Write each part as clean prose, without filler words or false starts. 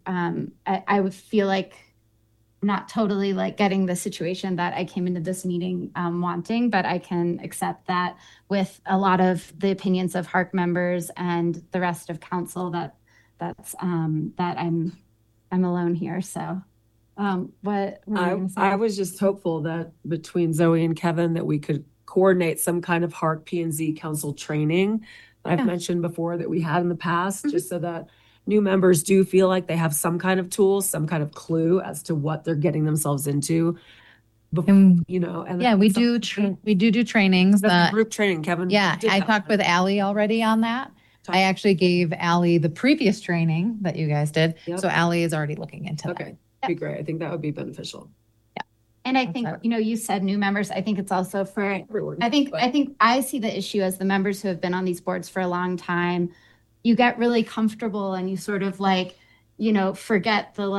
I would feel like not totally like getting the situation that I came into this meeting wanting, but I can accept that with a lot of the opinions of HARC members and the rest of council that I'm alone here. So what were you gonna say? I was just hopeful that between Zoe and Kevin that we could coordinate some kind of HARC P&Z council training. I've mentioned before that we had in the past, just so that new members do feel like they have some kind of tool, some kind of clue as to what they're getting themselves into. And we do trainings. Group training, Kevin. Yeah, I talked with Allie already on that. I actually gave Allie the previous training that you guys did. Yep. So Allie is already looking into that. Okay, be great. I think that would be beneficial. Yeah. And I think, you said new members. I think it's also for everyone. I think I see the issue as the members who have been on these boards for a long time. You get really comfortable and you sort of like, forget the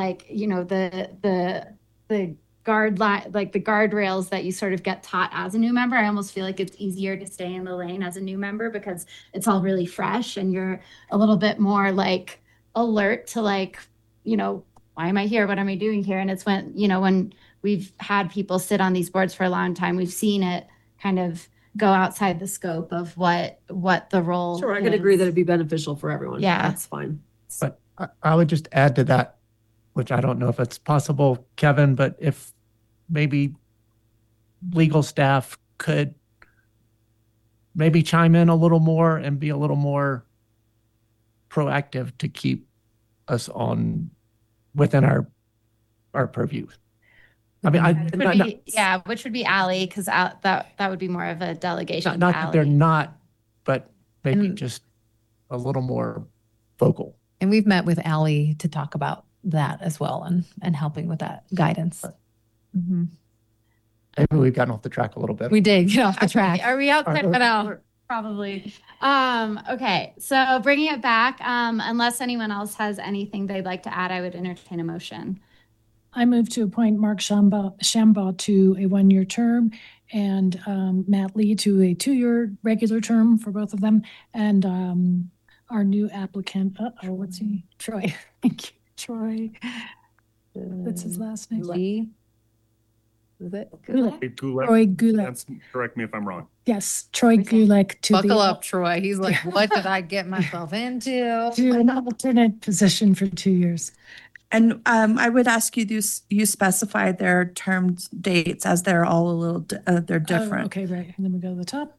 the guardrails that you sort of get taught as a new member. I almost feel like it's easier to stay in the lane as a new member because it's all really fresh and you're a little bit more like alert to like, why am I here? What am I doing here? And it's when we've had people sit on these boards for a long time, we've seen it kind of go outside the scope of what the role Sure, I could agree that it'd be beneficial for everyone. Yeah. That's fine. But I would just add to that, which I don't know if it's possible, Kevin, but if maybe legal staff could maybe chime in a little more and be a little more proactive to keep us within our purview. I mean, which would be Allie, because that would be more of a delegation. Not that they're not, but maybe just a little more vocal. And we've met with Allie to talk about that as well and helping with that guidance. Mm-hmm. Maybe we've gotten off the track a little bit. We did get off the track. Are we outside? No, probably. Okay, so bringing it back, unless anyone else has anything they'd like to add, I would entertain a motion. I move to appoint Mark Shambaugh to a 1-year term and Matt Lee to a 2-year regular term for both of them. And our new applicant, what's he? Troy. Thank you, Troy. What's his last name? Lee. Is it Gulek? Gulek. Troy Gulek. Correct me if I'm wrong. Yes, Troy Gulek. Buckle up, Troy. He's like, what did I get myself into? To an alternate position for 2 years. And I would ask you specify their term dates as they're all a little, they're different. Okay, right. And then we go to the top.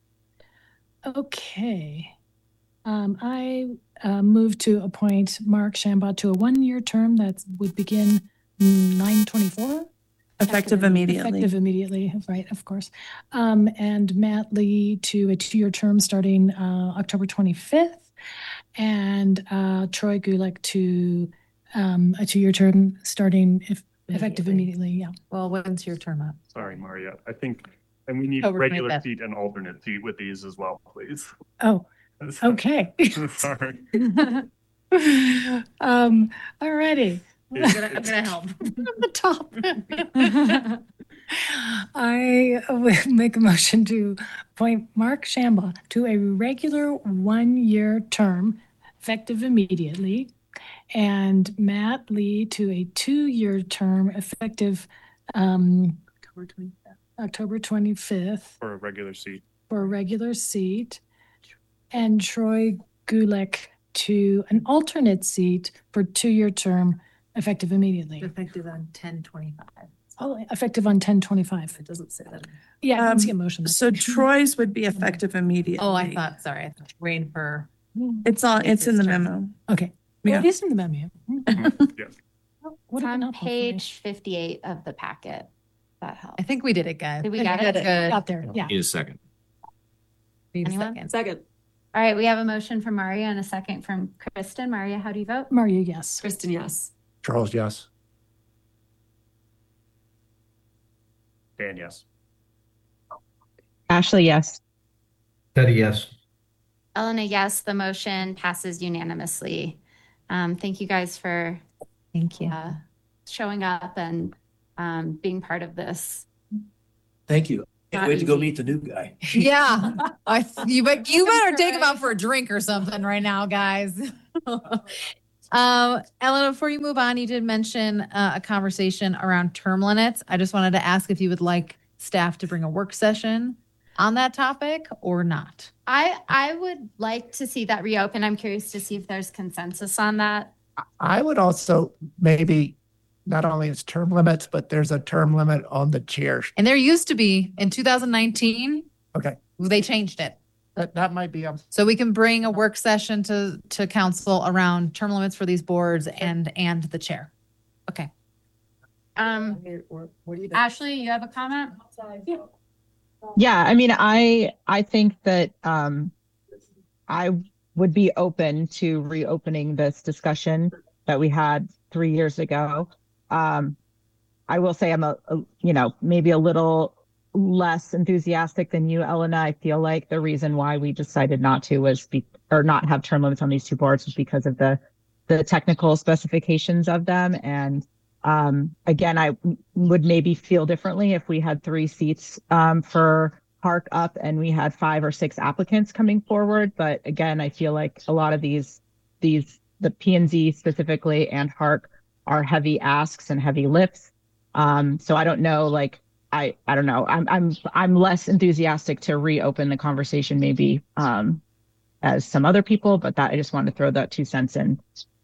Okay. I move to appoint Mark Shambaugh to a 1-year term that would begin 9/24. Effective immediately. Effective immediately, right, of course. And Matt Lee to a 2-year term starting October 25th. And Troy Gulek to a 2-year term starting effective immediately. Yeah. Well, when's your term up? Sorry, Maria. I think, and we need regular seat and alternate seat with these as well, please. Oh, okay. Sorry. All righty. I'm gonna help. The top. I would make a motion to appoint Mark Shambaugh to a regular 1-year term, effective immediately, and Matt Lee to a 2-year term, effective October 25th. For a regular seat. For a regular seat, and Troy Gulek to an alternate seat for 2-year term, effective immediately. Effective on 10/25. Oh, effective on 10/25. It doesn't say that. Yeah, I don't see a motion. So Troy's would be effective immediately. Oh, I thought rain for. It's in the memo. Okay. Yeah. Well, it is in the memo. Yes. It's on page 58 of the packet. That helps. I think we did it, guys. Did we get it? Good. Got there. Yeah. Need a second. Anyone? Second. All right, we have a motion from Maria and a second from Kristen. Maria, how do you vote? Maria, yes. Kristen, yes. Charles, yes. Dan, yes. Ashley, yes. Teddy, yes. Elena, yes. The motion passes unanimously. Thank you guys for showing up and being part of this. Thank you. Can't wait to go meet the new guy. Yeah. You better take him out for a drink or something right now, guys. Ellen, before you move on, you did mention a conversation around term limits. I just wanted to ask if you would like staff to bring a work session on that topic or not. I would like to see that reopen. I'm curious to see if there's consensus on that. I would also maybe not only its term limits, but there's a term limit on the chair. And there used to be in 2019. Okay. They changed it. That might be. So we can bring a work session to council around term limits for these boards and the chair. Okay. Ashley, you have a comment? Yeah, I mean, I think that I would be open to reopening this discussion that we had 3 years ago. I will say I'm maybe a little less enthusiastic than you, Elena. I feel like the reason why we decided not to not have term limits on these two boards was because of the technical specifications of them. And again, I would maybe feel differently if we had 3 seats for Hark up and we had 5 or 6 applicants coming forward. But again, I feel like a lot of the P&Z specifically and Hark are heavy asks and heavy lifts. So I don't know, I don't know. I'm less enthusiastic to reopen the conversation maybe as some other people, but I just wanted to throw that 2 cents in.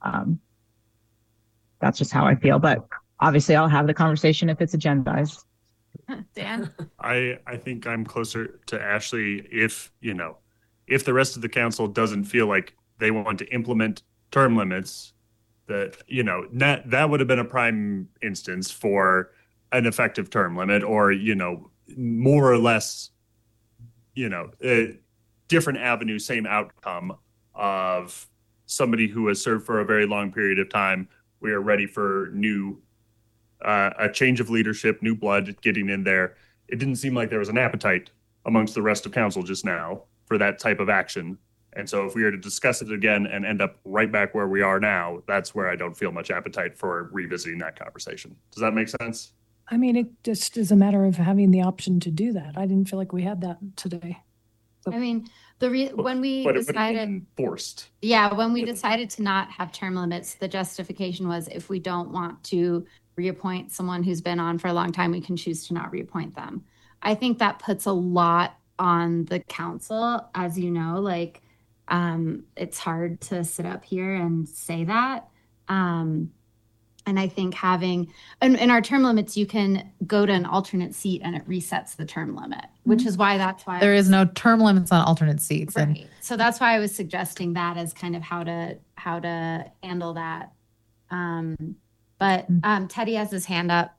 That's just how I feel. But obviously I'll have the conversation if it's agendized. Dan? I think I'm closer to Ashley if the rest of the council doesn't feel like they want to implement term limits, that would have been a prime instance for an effective term limit or, more or less, a different avenue, same outcome of somebody who has served for a very long period of time. We are ready for a change of leadership, new blood getting in there. It didn't seem like there was an appetite amongst the rest of council just now for that type of action. And so if we were to discuss it again and end up right back where we are now, that's where I don't feel much appetite for revisiting that conversation. Does that make sense? I mean, it just is a matter of having the option to do that. I didn't feel like we had that today. So. I mean, when we decided forced. Yeah, when we decided to not have term limits, the justification was if we don't want to reappoint someone who's been on for a long time, we can choose to not reappoint them. I think that puts a lot on the council, as you know, it's hard to sit up here and say that. And I think in our term limits, you can go to an alternate seat and it resets the term limit, which is why there is no term limits on alternate seats. Right. And so that's why I was suggesting that as kind of how to handle that. But Teddy has his hand up.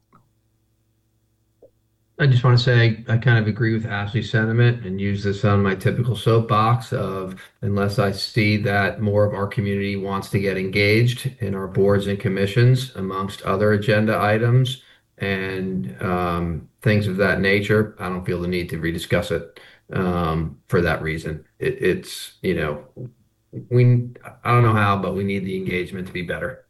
I just want to say I kind of agree with Ashley's sentiment and use this on my typical soapbox of unless I see that more of our community wants to get engaged in our boards and commissions amongst other agenda items and things of that nature, I don't feel the need to rediscuss it for that reason. It's I don't know how, but we need the engagement to be better.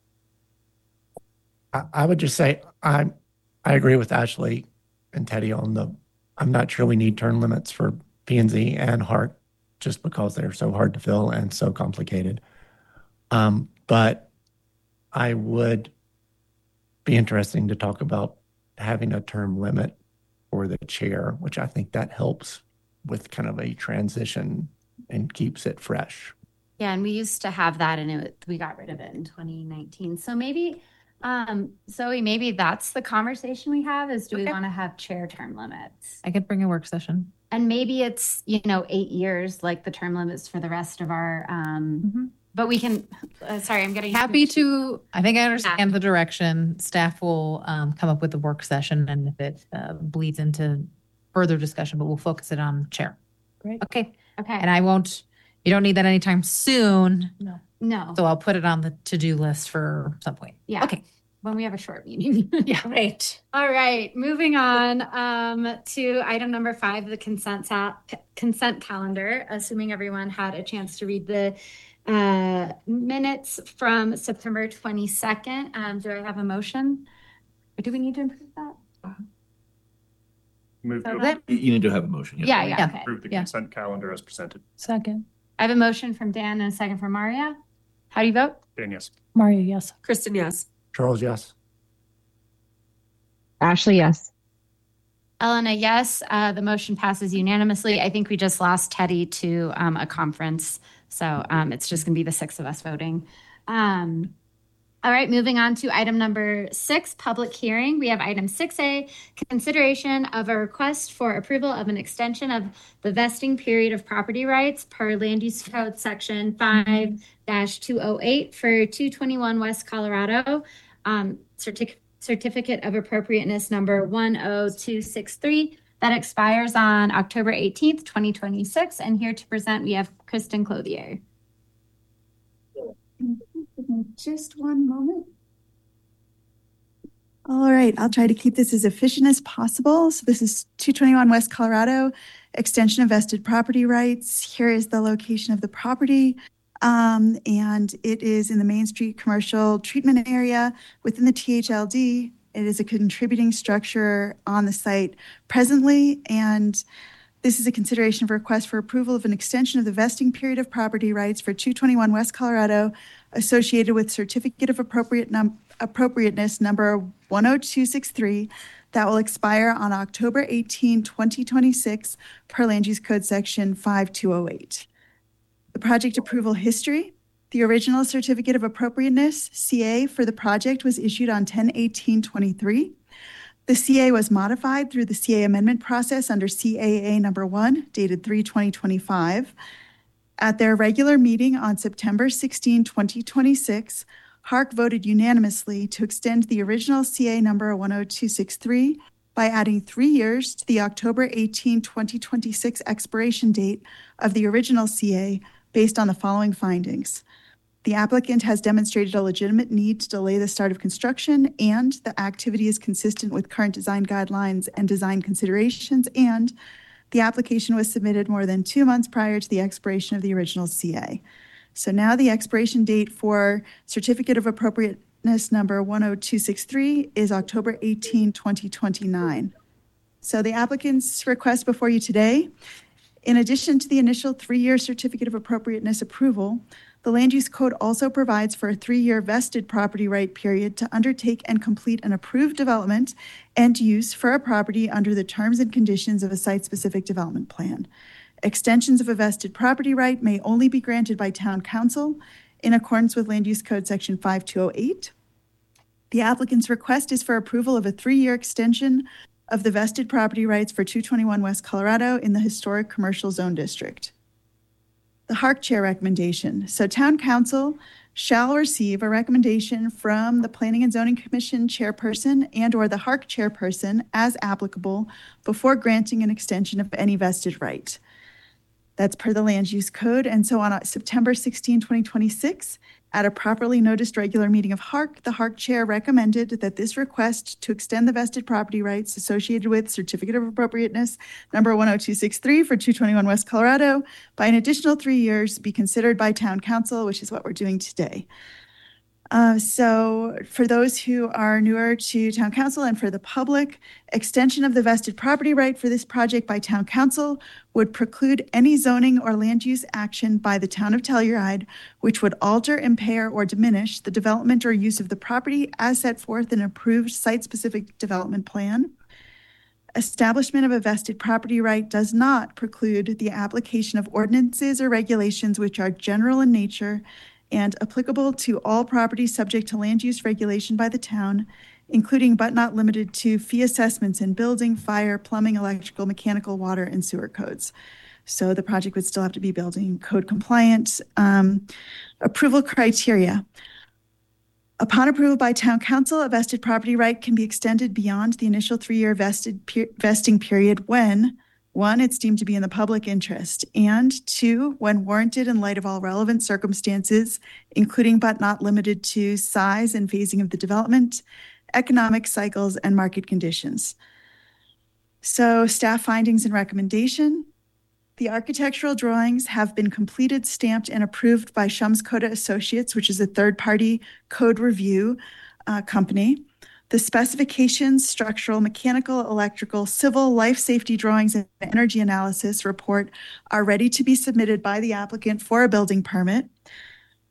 I would just say I agree with Ashley and Teddy on I'm not sure we need term limits for P&Z and Hark just because they're so hard to fill and so complicated. But I would be interesting to talk about having a term limit for the chair, which I think that helps with kind of a transition and keeps it fresh. Yeah, and we used to have that and we got rid of it in 2019. So maybe Zoe, maybe that's the conversation we have is do we want to have chair term limits? I could bring a work session. And maybe it's, 8 years like the term limits for the rest of our, but we can, sorry, I'm getting happy to, I think I understand the direction. Staff will come up with the work session and if it bleeds into further discussion, but we'll focus it on chair. Great. Okay. And you don't need that anytime soon. No. So I'll put it on the to-do list for some point. Yeah. Okay. When we have a short meeting. Yeah. Right. All right. Moving on to item number 5, the consent calendar. Assuming everyone had a chance to read the minutes from September 22nd. Do I have a motion? Or do we need to improve that? You need to have a motion. Yeah. Approve the consent calendar as presented. Second. I have a motion from Dan and a second from Maria. How do you vote? Dan, yes. Maria, yes. Kristen, yes. Charles, yes. Ashley, yes. Elena, yes. The motion passes unanimously. I think we just lost Teddy to a conference. So it's just going to be the 6 of us voting. All right, moving on to item number 6, public hearing. We have item 6A, consideration of a request for approval of an extension of the vesting period of property rights per Land Use Code Section 5-208 for 221 West Colorado, certificate of appropriateness number 10263 that expires on October 18th, 2026. And here to present, we have Kristen Clothier. Just one moment. All right, I'll try to keep this as efficient as possible. So this is 221 West Colorado, extension of vested property rights. Here is the location of the property. And it is in the Main Street commercial treatment area within the THLD. It is a contributing structure on the site presently, and this is a consideration of a request for approval of an extension of the vesting period of property rights for 221 West Colorado associated with certificate of appropriateness number 10263 that will expire on October 18, 2026 per Land Use Code Section 5208. The project approval history. The original certificate of appropriateness, CA, for the project was issued on 10/18/23. The CA was modified through the CA amendment process under CAA number 1, dated 3/2025. At their regular meeting on September 16, 2026, HARC voted unanimously to extend the original CA number 10263 by adding 3 years to the October 18, 2026 expiration date of the original CA based on the following findings. The applicant has demonstrated a legitimate need to delay the start of construction, and the activity is consistent with current design guidelines and design considerations, and the application was submitted more than 2 months prior to the expiration of the original CA. So now the expiration date for Certificate of Appropriateness number 10263 is October 18, 2029. So the applicant's request before you today, in addition to the initial 3-year Certificate of Appropriateness approval, the Land Use Code also provides for a 3-year vested property right period to undertake and complete an approved development and use for a property under the terms and conditions of a site-specific development plan. Extensions of a vested property right may only be granted by Town Council in accordance with Land Use Code Section 5208. The applicant's request is for approval of a 3-year extension of the vested property rights for 221 West Colorado in the Historic Commercial Zone District. The HARC Chair recommendation. So Town Council shall receive a recommendation from the Planning and Zoning Commission chairperson and or the HARC chairperson as applicable before granting an extension of any vested right. That's per the Land Use Code. And so on September 16, 2026, at a properly noticed regular meeting of HARC, the HARC chair recommended that this request to extend the vested property rights associated with Certificate of Appropriateness number 10263 for 221 West Colorado by an additional 3 years be considered by Town Council, which is what we're doing today. So for those who are newer to Town Council and for the public, extension of the vested property right for this project by Town Council would preclude any zoning or land use action by the Town of Telluride, which would alter, impair, or diminish the development or use of the property as set forth in an approved site-specific development plan. Establishment of a vested property right does not preclude the application of ordinances or regulations which are general in nature and applicable to all properties subject to land use regulation by the town, including but not limited to fee assessments in building, fire, plumbing, electrical, mechanical, water, and sewer codes. So the project would still have to be building code compliant. Approval criteria. Upon approval by Town Council, a vested property right can be extended beyond the initial 3-year vesting period when 1, it's deemed to be in the public interest, and 2, when warranted in light of all relevant circumstances, including but not limited to size and phasing of the development, economic cycles, and market conditions. So staff findings and recommendation. The architectural drawings have been completed, stamped, and approved by Shums Coda Associates, which is a third-party code review company. The specifications, structural, mechanical, electrical, civil, life safety drawings, and energy analysis report are ready to be submitted by the applicant for a building permit.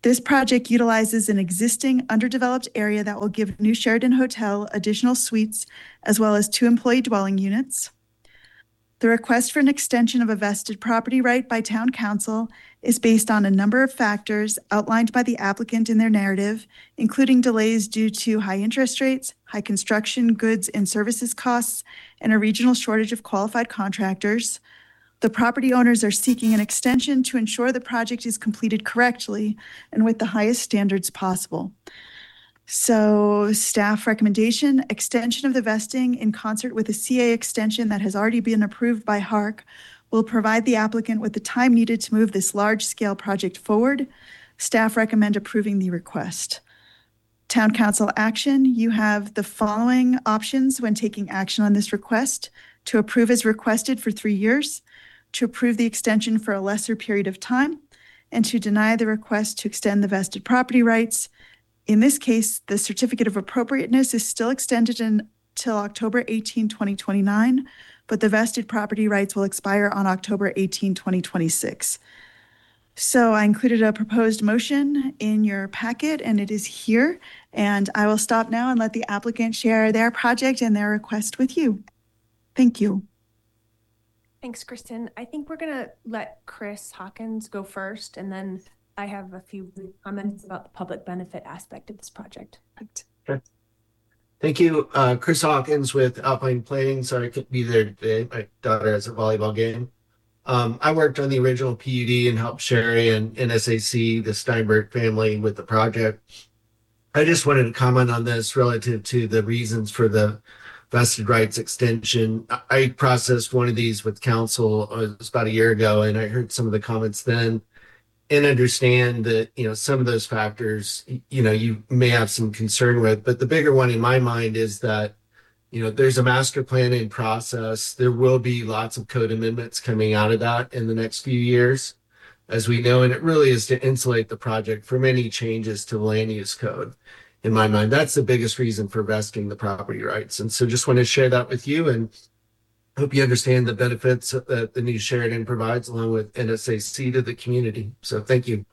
This project utilizes an existing underdeveloped area that will give New Sheridan Hotel additional suites as well as 2 employee dwelling units. The request for an extension of a vested property right by town council is based on a number of factors outlined by the applicant in their narrative, including delays due to high interest rates, high construction, goods, and services costs, and a regional shortage of qualified contractors. The property owners are seeking an extension to ensure the project is completed correctly and with the highest standards possible. So staff recommendation, extension of the vesting in concert with a CA extension that has already been approved by HARC will provide the applicant with the time needed to move this large-scale project forward. Staff recommend approving the request. Town council action, you have the following options when taking action on this request: to approve as requested for 3 years, to approve the extension for a lesser period of time, and to deny the request to extend the vested property rights. In this case, the certificate of appropriateness is still extended until October 18, 2029, but the vested property rights will expire on October 18, 2026. So I included a proposed motion in your packet, and it is here. And I will stop now and let the applicant share their project and their request with you. Thank you. Thanks, Kristen. I think we're going to let Chris Hawkins go first, and then I have a few comments about the public benefit aspect of this project. Okay. Thank you. Chris Hawkins with Alpine Planning. Sorry I couldn't be there today. My daughter has a volleyball game. I worked on the original PUD and helped Sherry and NSAC, the Steinberg family, with the project. I just wanted to comment on this relative to the reasons for the vested rights extension. I processed one of these with council it was about a year ago, and I heard some of the comments then and understand that, some of those factors, you may have some concern with. But the bigger one in my mind is that, there's a master planning process. There will be lots of code amendments coming out of that in the next few years, as we know, and it really is to insulate the project from any changes to the land use code. In my mind, that's the biggest reason for vesting the property rights. And so just want to share that with you and hope you understand the benefits that the new Sheridan provides along with NSAC to the community. So thank you.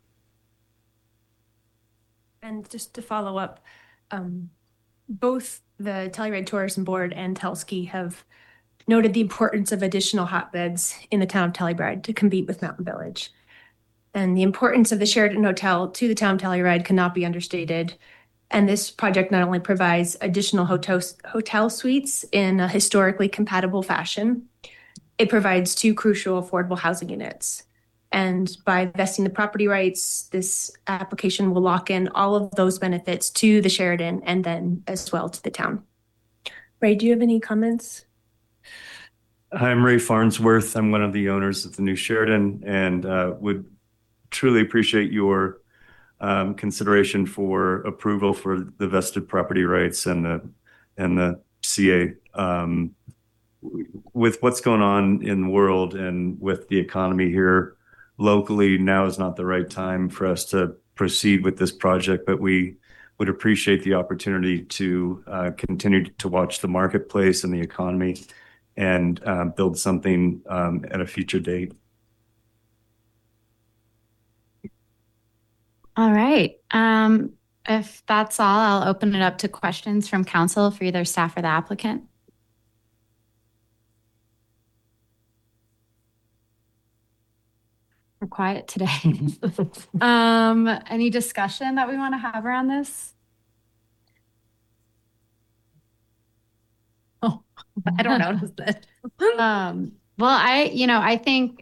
And just to follow up, both the Telluride Tourism Board and Telski have noted the importance of additional hotbeds in the town of Telluride to compete with Mountain Village. And the importance of the Sheridan Hotel to the town of Telluride cannot be understated. And this project not only provides additional hotel suites in a historically compatible fashion, it provides 2 crucial affordable housing units. And by vesting the property rights, this application will lock in all of those benefits to the Sheridan and then as well to the town. Ray, do you have any comments? I'm Ray Farnsworth. I'm one of the owners of the new Sheridan and would truly appreciate your consideration for approval for the vested property rights and the CA. With what's going on in the world and with the economy here locally, now is not the right time for us to proceed with this project, but we would appreciate the opportunity to continue to watch the marketplace and the economy and build something at a future date. All right. If that's all, I'll open it up to questions from council for either staff or the applicant. We're quiet today. Any discussion that we want to have around this? Oh, I don't notice that. Well, I think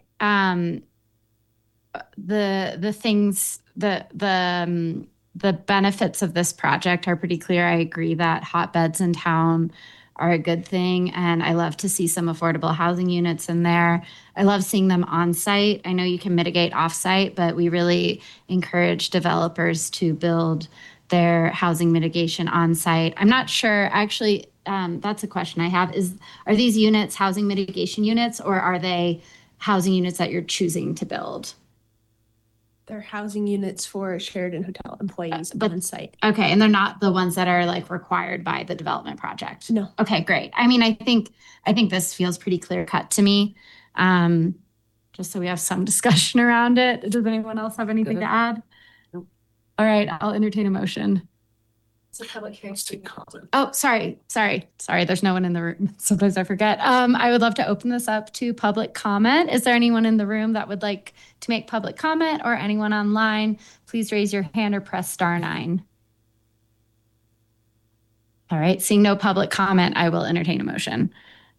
the things the benefits of this project are pretty clear. I agree that hotbeds in town are a good thing, and I love to see some affordable housing units in there. I love seeing them on site. I know you can mitigate off site, but we really encourage developers to build their housing mitigation on site. I'm not sure, actually, that's a question I have, are these units housing mitigation units, or are they housing units that you're choosing to build? They're housing units for Sheridan Hotel employees on site. Okay, and they're not the ones that are like required by the development project? No. Okay, great. I mean, I think this feels pretty clear cut to me. Just so we have some discussion around it. Does anyone else have anything to add? All right, I'll entertain a motion. It's a public hearing. Oh, sorry. There's no one in the room. Sometimes I forget. I would love to open this up to public comment. Is there anyone in the room that would like to make public comment, or anyone online? Please raise your hand or press *9. All right, seeing no public comment, I will entertain a motion.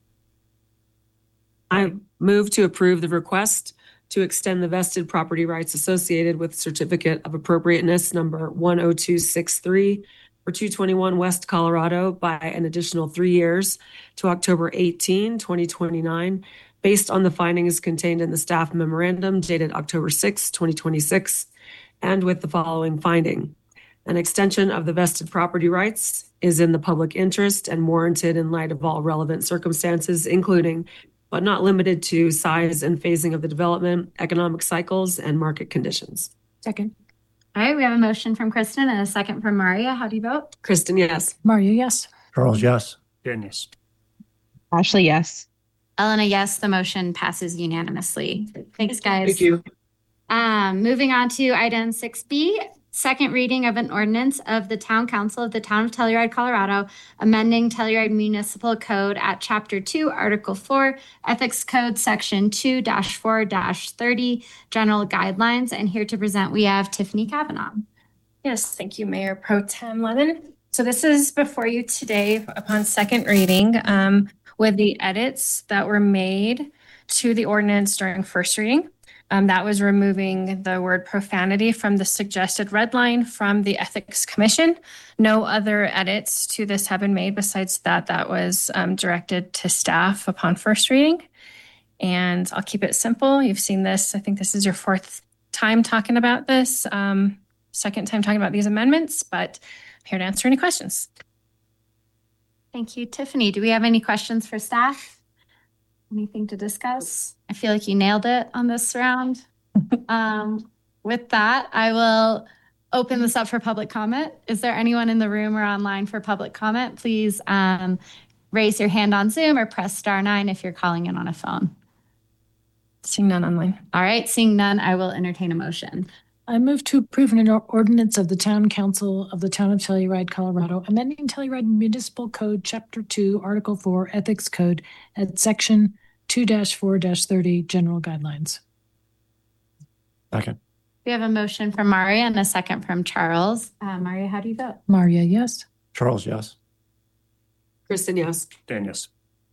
I move to approve the request to extend the vested property rights associated with Certificate of Appropriateness number 10263 for 221 West Colorado by an additional 3 years to October 18, 2029, based on the findings contained in the staff memorandum dated October 6, 2026, and with the following finding. An extension of the vested property rights is in the public interest and warranted in light of all relevant circumstances, including, but not limited to, size and phasing of the development, economic cycles, and market conditions. Second. All right, we have a motion from Kristen and a second from Maria. How do you vote? Kristen, yes. Maria, yes. Charles, yes. Dan, yes. Ashley, yes. Elena, yes. The motion passes unanimously. Thanks, guys. Thank you. Moving on to item 6B, second reading of an ordinance of the Town Council of the Town of Telluride, Colorado, amending Telluride Municipal Code at Chapter 2, Article 4, Ethics Code, Section 2-4-30, General Guidelines. And here to present, we have Tiffany Kavanaugh. Yes, thank you, Mayor Pro Tem Levin. So this is before you today upon second reading with the edits that were made to the ordinance during first reading. That was removing the word profanity from the suggested red line from the Ethics Commission. No other edits to this have been made besides that was directed to staff upon first reading. And I'll keep it simple. You've seen this. I think this is your fourth time talking about this, second time talking about these amendments, but I'm here to answer any questions. Thank you, Tiffany. Do we have any questions for staff? Anything to discuss? I feel like you nailed it on this round. With that, I will open this up for public comment. Is there anyone in the room or online for public comment? Please raise your hand on Zoom or press *9 if you're calling in on a phone. Seeing none online. All right, seeing none, I will entertain a motion. I move to approve an ordinance of the Town Council of the Town of Telluride, Colorado, amending Telluride Municipal Code, Chapter 2, Article 4, Ethics Code at Section 2-4-30, General Guidelines. Second. We have a motion from Maria and a second from Charles. Maria, how do you vote? Maria, yes. Charles, yes. Kristen, yes. Dan, yes.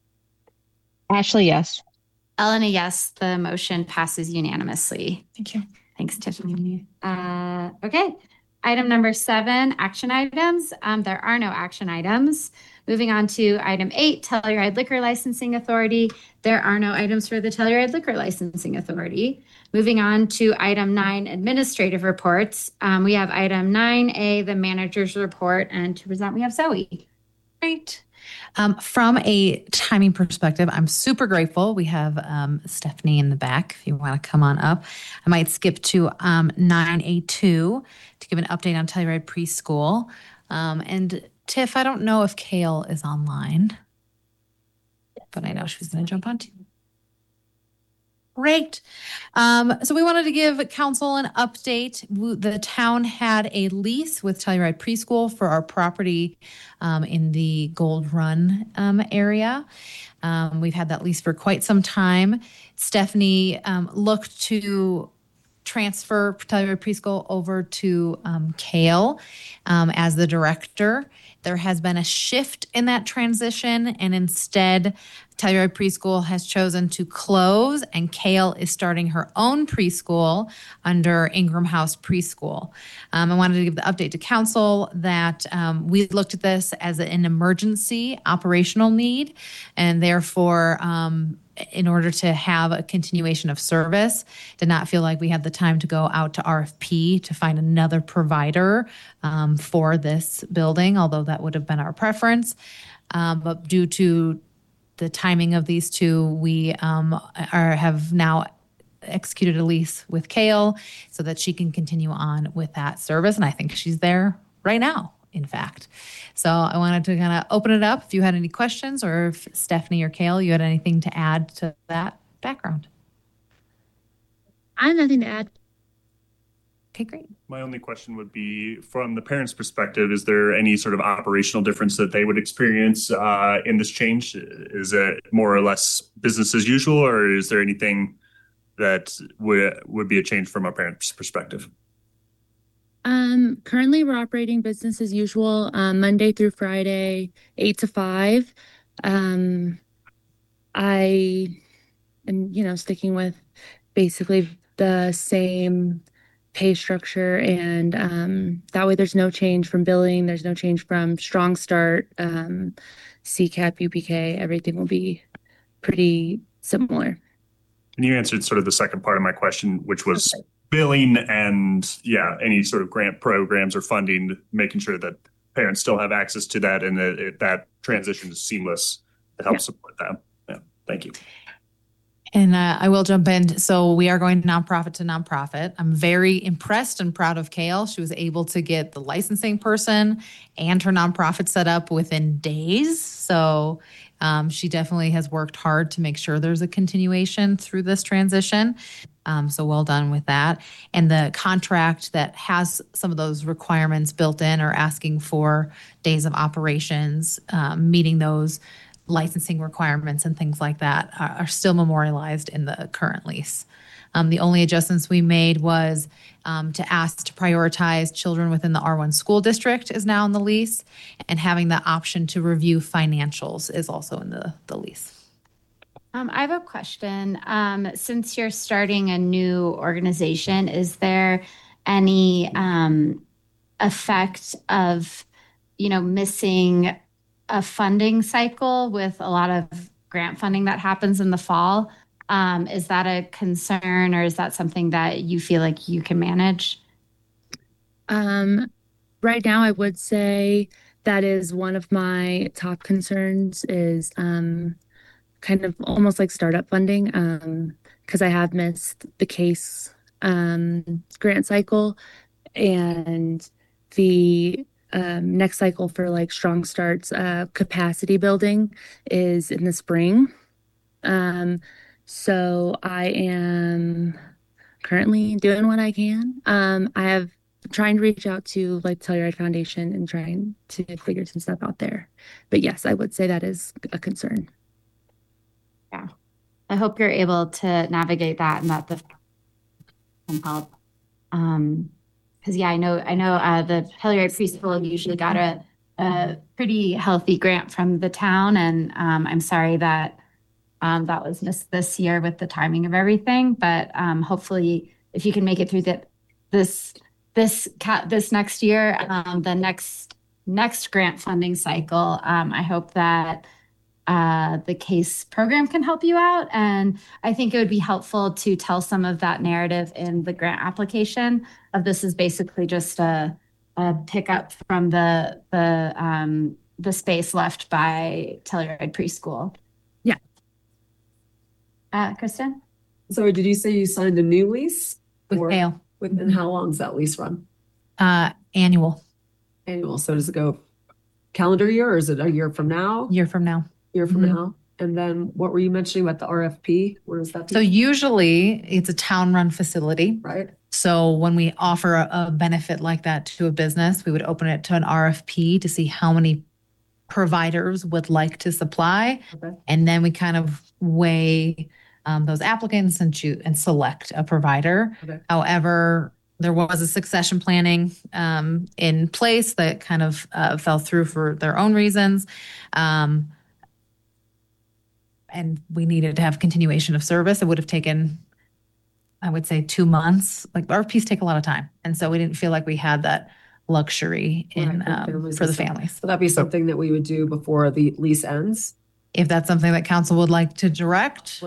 Ashley, yes. Elena, yes. The motion passes unanimously. Thank you. Thanks, Tiffany. Okay. Item number 7, action items. There are no action items. Moving on to item 8, Telluride Liquor Licensing Authority. There are no items for the Telluride Liquor Licensing Authority. Moving on to item 9, administrative reports. We have item 9A, the manager's report, and to present, we have Zoe. Great. From a timing perspective, I'm super grateful. We have Stephanie in the back if you want to come on up. I might skip to 9A2 to give an update on Telluride Preschool. And Tiff, I don't know if Kale is online, but I know she's going to jump on too. Great. So we wanted to give council an update. The town had a lease with Telluride Preschool for our property in the Gold Run area. We've had that lease for quite some time. Stephanie looked to transfer Telluride Preschool over to Kale as the director. There has been a shift in that transition, and instead, Telluride Preschool has chosen to close, and Kale is starting her own preschool under Ingram House Preschool. I wanted to give the update to council that we looked at this as an emergency operational need, and therefore, in order to have a continuation of service, did not feel like we had the time to go out to RFP to find another provider for this building, although that would have been our preference. But due to the timing of these two, we have now executed a lease with Kale so that she can continue on with that service. And I think she's there right now, in fact. So I wanted to kind of open it up if you had any questions, or if Stephanie or Kale, you had anything to add to that background. I have nothing to add. Okay, great. My only question would be, from the parents' perspective, is there any sort of operational difference that they would experience in this change? Is it more or less business as usual, or is there anything that would be a change from a parent's perspective? Currently we're operating business as usual, Monday through Friday, 8 to 5. I am, sticking with basically the same pay structure, and that way there's no change from billing, there's no change from Strong Start, CCAP, UPK, everything will be pretty similar. And you answered sort of the second part of my question, which was billing and any sort of grant programs or funding, making sure that parents still have access to that and that transition is seamless to help support that. Yeah, thank you. And I will jump in. So we are going nonprofit to nonprofit. I'm very impressed and proud of Kale. She was able to get the licensing person and her nonprofit set up within days. So she definitely has worked hard to make sure there's a continuation through this transition. So well done with that. And the contract that has some of those requirements built in or asking for days of operations, meeting those licensing requirements and things like that are still memorialized in the current lease. The only adjustments we made was to ask to prioritize children within the R1 school district is now in the lease, and having the option to review financials is also in the lease. I have a question. Since you're starting a new organization, is there any effect of, missing a funding cycle with a lot of grant funding that happens in the fall? Is that a concern, or is that something that you feel like you can manage? Right now, I would say that is one of my top concerns is kind of almost like startup funding, because I have missed the CASE grant cycle, and the next cycle for like Strong Starts capacity building is in the spring. So I am currently doing what I can. I have trying to reach out to like Telluride Foundation and trying to figure some stuff out there. But yes, I would say that is a concern. Yeah. I hope you're able to navigate that and that the can help. Because I know the Telluride Preschool usually got a pretty healthy grant from the town, and I'm sorry that that was missed this year with the timing of everything. But hopefully, if you can make it through this next year, the next grant funding cycle, I hope that the CASE program can help you out. And I think it would be helpful to tell some of that narrative in the grant application of this is basically just a pickup from the space left by Telluride Preschool. Yeah. Kristen? So did you say you signed a new lease? With Kale. And how long does that lease run? Annual. Annual. So does it go calendar year, or is it a year from now? Year from now. Year from now. And then what were you mentioning about the RFP? Where is that? So usually it's a town-run facility. Right. So when we offer a benefit like that to a business, we would open it to an RFP to see how many providers would like to supply. Okay. And then we kind of weigh those applicants and select a provider. Okay. However, there was a succession planning in place that kind of fell through for their own reasons. And we needed to have continuation of service. It would have taken, I would say, 2 months. Like RFPs take a lot of time. And so we didn't feel like we had that luxury for the families. So that'd be something that we would do before the lease ends? If that's something that council would like to direct,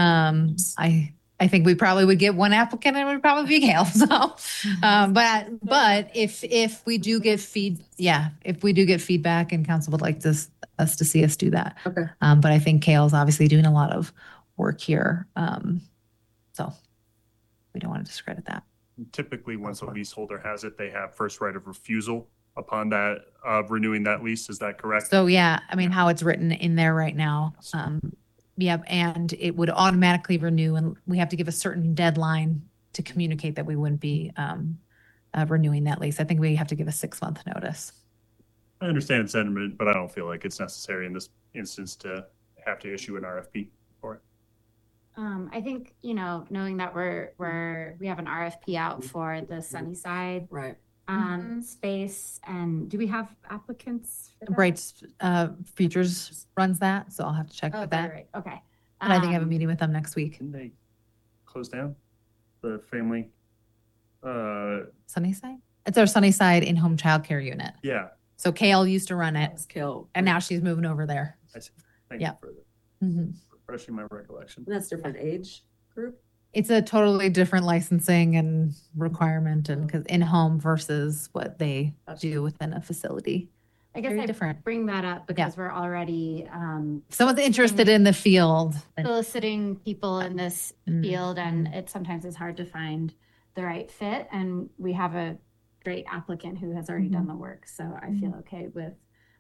I think we probably would get one applicant and it would probably be Kale. So, but if we do get feedback and council would like us to see us do that. Okay. But I think Kale's obviously doing a lot of work here. So we don't want to discredit that. Typically, once a leaseholder has it, they have first right of refusal upon that renewing that lease. Is that correct? So yeah, I mean, how it's written in there right now. Yep, and it would automatically renew, and we have to give a certain deadline to communicate that we wouldn't be renewing that lease. I think we have to give a 6-month notice. I understand sentiment, but I don't feel like it's necessary in this instance to have to issue an RFP for it. I think, knowing that we have an RFP out for the Sunnyside Right. space, and do we have applicants for that? Bright Futures runs that, so I'll have to check Oh, with that. right. Okay. But I think I have a meeting with them next week. Can they close down the family? Sunnyside? It's our Sunnyside in-home childcare unit. Yeah. So Kale used to run it, Kill. and now she's moving over there. I see. Thank Yeah. you for Mhm. refreshing my recollection. That's different age group. It's a totally different licensing and requirement, and because in-home versus what they do within a facility. I guess Very I different. bring that up because we're already If someone's interested in the field, soliciting people in this Mm. field, and it sometimes is hard to find the right fit. And we have a great applicant who has already done the work, so I feel okay with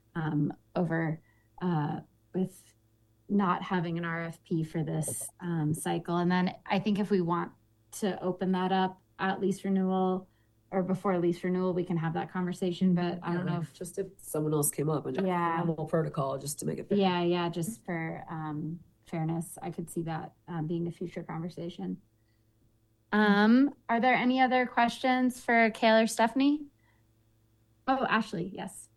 with not having an RFP for this cycle. And then I think if we want to open that up at lease renewal or before lease renewal, we can have that conversation. But I don't know if Just if someone else came up and Yeah. normal protocol, just to make it fair. Yeah, just for fairness, I could see that being a future conversation. Are there any other questions for Kale or Stephanie? Oh, Ashley, yes.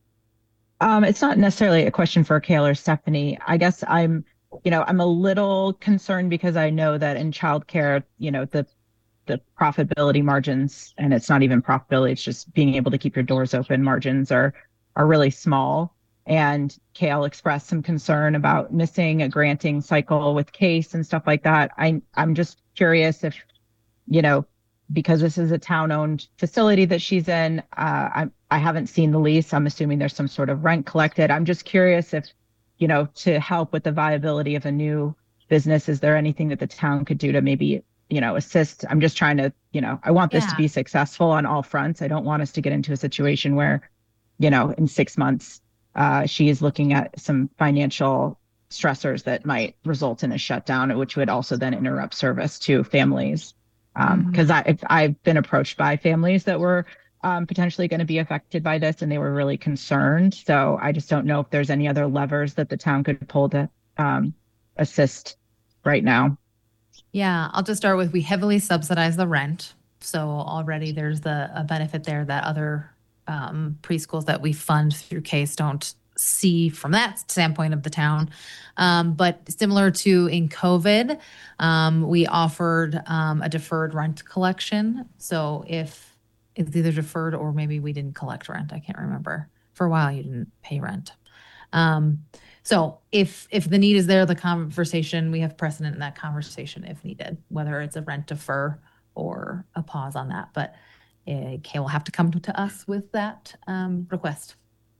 It's not necessarily a question for Kale or Stephanie. I guess I'm a little concerned because I know that in childcare, the profitability margins, and it's not even profitability, it's just being able to keep your doors open, margins are really small. And Kale expressed some concern about missing a granting cycle with CASE and stuff like that. I'm just curious if, because this is a town-owned facility that she's in, I haven't seen the lease. I'm assuming there's some sort of rent collected. I'm just curious if, to help with the viability of a new business, is there anything that the town could do to maybe, assist? I'm just trying to, I want this to be successful on all fronts. I don't want us to get into a situation where, in 6 months, she is looking at some financial stressors that might result in a shutdown, which would also then interrupt service to families. Because I've been approached by families that were potentially going to be affected by this, and they were really concerned. So I just don't know if there's any other levers that the town could pull to assist right now. Yeah, I'll just start with, we heavily subsidize the rent. So already there's a benefit there that other preschools that we fund through CASE don't see from that standpoint of the town. But similar to in COVID, we offered a deferred rent collection. So if it's either deferred or maybe we didn't collect rent, I can't remember. For a while, you didn't pay rent. So if the need is there, the conversation, we have precedent in that conversation if needed, whether it's a rent defer or a pause on that. But Kay will have to come to us with that request.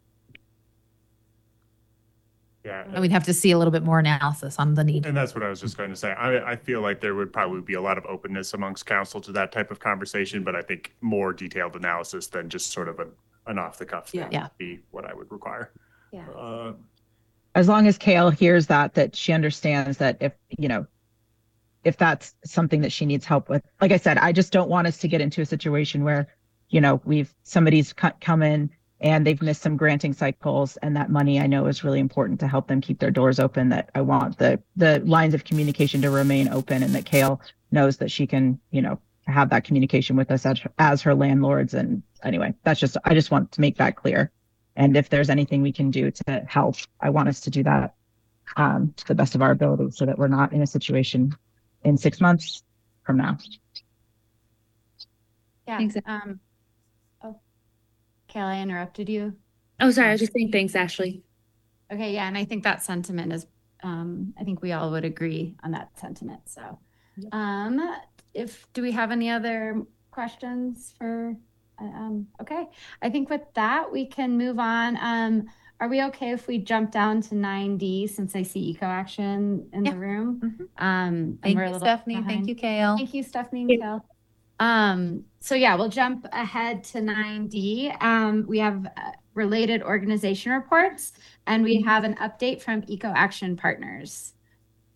Yeah. And we'd have to see a little bit more analysis on the need. And that's what I was just going to say. I feel like there would probably be a lot of openness amongst council to that type of conversation, but I think more detailed analysis than just sort of an off the cuff thing would be what I would require. Yeah. As long as Kale hears that she understands that if that's something that she needs help with, like I said, I just don't want us to get into a situation where, somebody's come in and they've missed some granting cycles, and that money I know is really important to help them keep their doors open. That I want the lines of communication to remain open, and that Kale knows that she can, have that communication with us as her landlords. And anyway, I just want to make that clear. And if there's anything we can do to help, I want us to do that to the best of our ability, so that we're not in a situation in 6 months from now. Yeah. Kale, I interrupted you. Oh, sorry. I was just saying thanks, Ashley. Okay. Yeah. And I think that sentiment is, I think we all would agree on that sentiment. So, do we have any other questions for, okay. I think with that, we can move on. Are we okay if we jump down to 9D, since I see Eco Action in the room? Thank you, Stephanie. Thank you, Kale. Thank you, Stephanie and Kale. So yeah, we'll jump ahead to 9D. We have related organization reports, and we have an update from Eco Action Partners.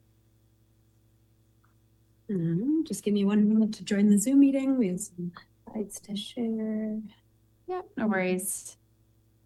Just give me 1 moment to join the Zoom meeting. We have some Slides to share. Yeah, no worries.